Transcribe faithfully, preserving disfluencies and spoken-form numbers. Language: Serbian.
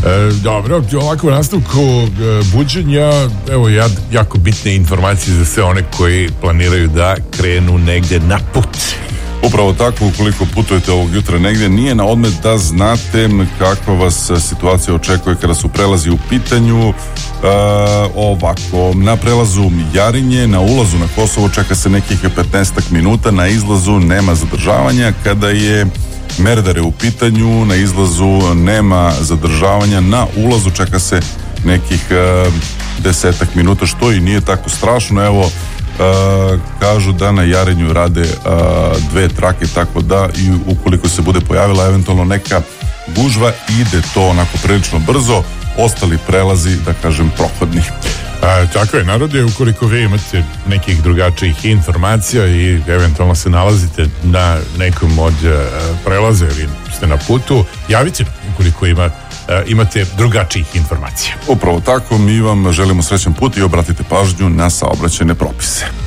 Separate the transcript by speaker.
Speaker 1: E, dobro, ovako u nastavku e, buđenja, evo ja, jako bitne informacije za sve one koji planiraju da krenu negde na put.
Speaker 2: Upravo tako, ukoliko putujete ovog jutra negdje, nije na odmet da znate kakva vas situacija očekuje kada su prelazi u pitanju. E, ovako, na prelazu Jarinje, na ulazu na Kosovo čeka se nekih petnaestak minuta, na izlazu nema zadržavanja. Kada je Merdare u pitanju, na izlazu nema zadržavanja, na ulazu čeka se nekih e, desetak minuta, što i nije tako strašno. Evo, e, kažu da na Jarinju rade e, dve trake, tako da i ukoliko se bude pojavila eventualno neka gužva, ide to onako prilično brzo, ostali prelazi, da kažem, prohodni.
Speaker 1: A, tako je, narode, ukoliko vi imate nekih drugačijih informacija i eventualno se nalazite na nekom od uh, prelaza ili ste na putu, javite ukoliko ima, uh, imate drugačijih informacija.
Speaker 2: Upravo tako, mi vam želimo srećan put i obratite pažnju na saobraćajne propise.